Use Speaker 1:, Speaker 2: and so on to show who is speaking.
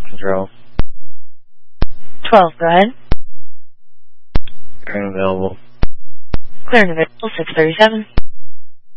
Speaker 1: Control.
Speaker 2: 12, go ahead.
Speaker 1: Clearing available.
Speaker 2: Clearing available, 637.